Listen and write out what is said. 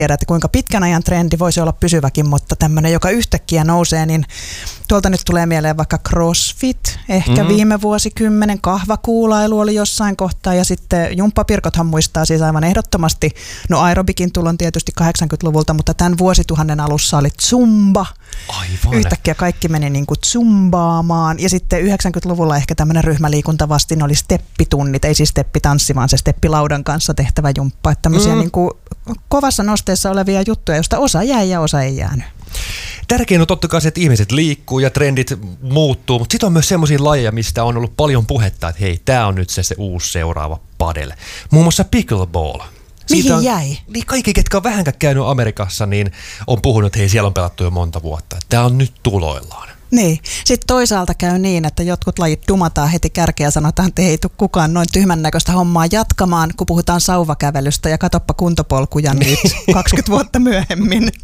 tiedä, että kuinka pitkän ajan trendi voisi olla pysyväkin, mutta tämmöinen, joka yhtäkkiä nousee, niin tuolta nyt tulee mieleen vaikka CrossFit, ehkä viime vuosikymmenen kahvakuulailu oli jossain kohtaa, ja sitten jumppapirkothan muistaa siis aivan ehdottomasti, no aerobikin tulon tietysti 80-luvulta, mutta tämän vuosituhannen alussa oli zumba. Aivan. Yhtäkkiä kaikki meni niin kuin zumbaamaan, ja sitten 90-luvulla ehkä tämmöinen ryhmäliikuntavastin oli steppitunnit, ei siis steppitanssi, vaan se steppilaudan kanssa tehtävä jumppa, että tämmöisiä niin kuin kovassa nosteessa olevia juttuja, joista osa jäi ja osa ei jäänyt. Tärkein on totta kai se, että ihmiset liikkuu ja trendit muuttuu, mutta sitten on myös semmoisia lajeja, mistä on ollut paljon puhetta, että hei, tää on nyt se uusi seuraava padel. Muun muassa pickleball. Mihin jäi? Niin kaikki, ketkä on vähänkään käynyt Amerikassa, niin on puhunut, että hei, siellä on pelattu jo monta vuotta. Tää on nyt tuloillaan. Niin. Sitten toisaalta käy niin, että jotkut lajit dumataan heti kärkeä ja sanotaan, että ei tule kukaan noin tyhmän näköistä hommaa jatkamaan, kun puhutaan sauvakävelystä ja katoppa kuntopolkuja nyt 20 vuotta myöhemmin.